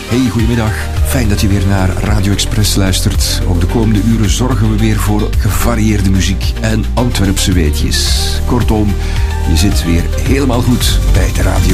Hey, goedemiddag. Fijn dat je weer naar Radio Express luistert. Ook de komende uren zorgen we weer voor gevarieerde muziek en Antwerpse weetjes. Kortom, je zit weer helemaal goed bij de radio.